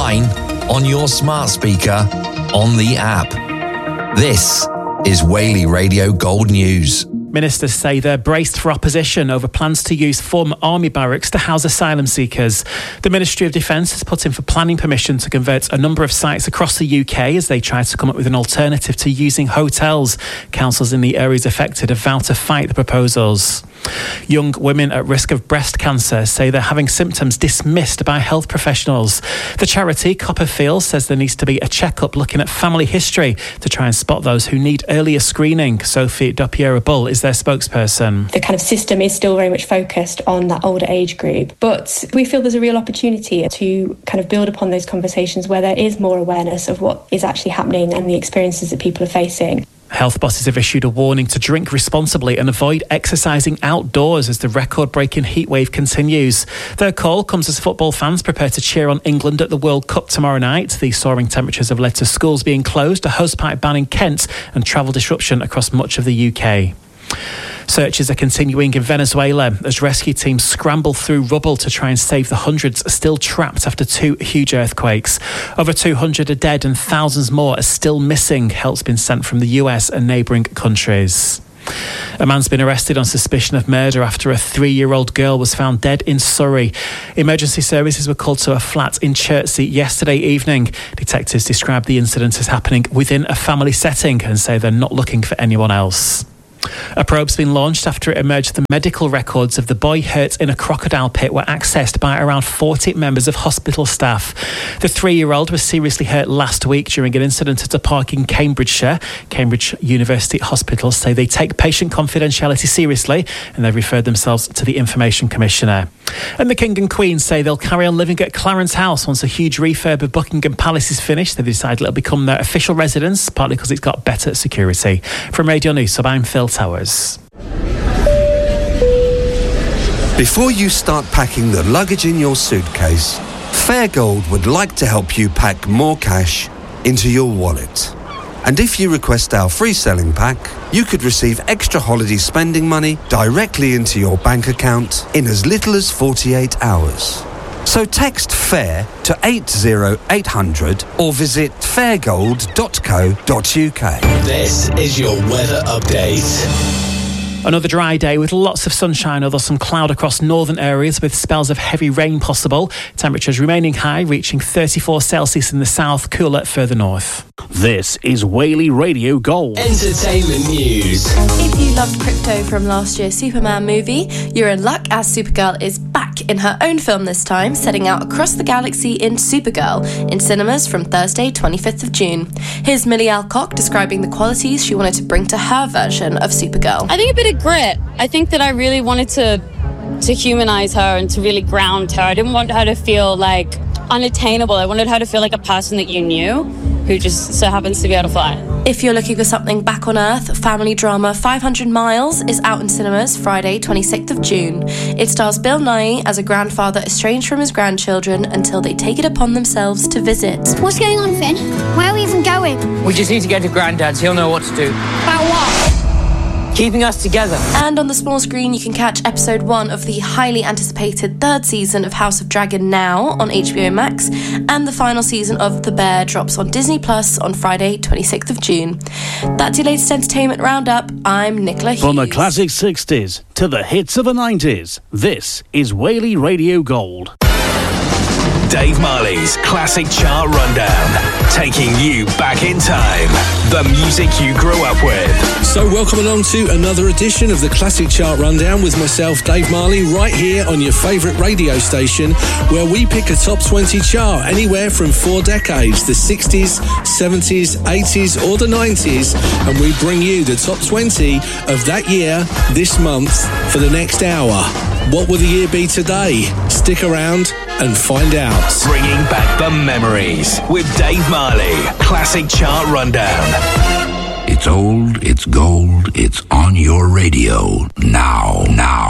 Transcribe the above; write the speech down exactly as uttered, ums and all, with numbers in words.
online, on your smart speaker, on the app. This is Whaley Radio Gold News. Ministers say they're braced for opposition over plans to use former army barracks to house asylum seekers. The Ministry of Defence has put in for planning permission to convert a number of sites across the U K as they try to come up with an alternative to using hotels. Councils in the areas affected have vowed to fight the proposals. Young women at risk of breast cancer say they're having symptoms dismissed by health professionals. The charity Copperfield says there needs to be a check-up looking at family history to try and spot those who need earlier screening. Sophie Dopiera-Bull is their spokesperson. The kind of system is still very much focused on that older age group, but we feel there's a real opportunity to kind of build upon those conversations where there is more awareness of what is actually happening and the experiences that people are facing. Health bosses have issued a warning to drink responsibly and avoid exercising outdoors as the record-breaking heatwave continues. Their call comes as football fans prepare to cheer on England at the World Cup tomorrow night. The soaring temperatures have led to schools being closed, a hosepipe ban in Kent and travel disruption across much of the U K. Searches are continuing in Venezuela as rescue teams scramble through rubble to try and save the hundreds still trapped after two huge earthquakes. Over two hundred are dead and thousands more are still missing. Help's been sent from the U S and neighbouring countries. A man's been arrested on suspicion of murder after a three-year-old girl was found dead in Surrey. Emergency services were called to a flat in Chertsey yesterday evening. Detectives described the incident as happening within a family setting and say they're not looking for anyone else. A probe's been launched after it emerged the medical records of the boy hurt in a crocodile pit were accessed by around forty members of hospital staff. The three-year-old was seriously hurt last week during an incident at a park in Cambridgeshire. Cambridge University hospitals say they take patient confidentiality seriously and they've referred themselves to the Information Commissioner. And the King and Queen say they'll carry on living at Clarence House once a huge refurb of Buckingham Palace is finished. They decided it'll become their official residence, partly because it's got better security. From Radio News, so I'm Phil Towers. Before you start packing the luggage in your suitcase, Fairgold would like to help you pack more cash into your wallet. And if you request our free selling pack, you could receive extra holiday spending money directly into your bank account in as little as forty-eight hours. So text FAIR to eight zero eight hundred or visit fairgold dot co dot uk. This is your weather update. Another dry day with lots of sunshine, although some cloud across northern areas with spells of heavy rain possible. Temperatures remaining high, reaching thirty-four Celsius in the south, cooler further north. This is Whaley Radio Gold. Entertainment news. If you loved Crypto from last year's Superman movie, you're in luck as Supergirl is back in her own film this time, setting out across the galaxy in Supergirl in cinemas from Thursday, twenty-fifth of June. Here's Millie Alcock describing the qualities she wanted to bring to her version of Supergirl. I think a bit of grit. I think that I really wanted to to humanize her and to really ground her. I didn't want her to feel like unattainable. I wanted her to feel like a person that you knew who just so happens to be able to fly. If you're looking for something back on Earth, family drama five hundred miles is out in cinemas Friday, twenty-sixth of June. It stars Bill Nighy as a grandfather estranged from his grandchildren until they take it upon themselves to visit. What's going on, Finn? Where are we even going? We just need to get to Granddad's. He'll know what to do. About what? Keeping us together. And on the small screen, you can catch episode one of the highly anticipated third season of House of Dragon now on H B O Max, and the final season of The Bear drops on Disney Plus on Friday, twenty-sixth of June. That's your latest entertainment roundup. I'm Nicola Hughes. From the classic sixties to the hits of the nineties, this is Whaley Radio Gold. Dave Marley's Classic Chart Rundown, taking you back in time. The music you grew up with. So welcome along to another edition of the Classic Chart Rundown with myself, Dave Marley, right here on your favourite radio station, where we pick a top twenty chart anywhere from four decades, the sixties, seventies, eighties or the nineties, and we bring you the top twenty of that year this month for the next hour. What will the year be today? Stick around and find out. Bringing back the memories with Dave Marley. Classic Chart Rundown. It's old, it's gold, it's on your radio now, now.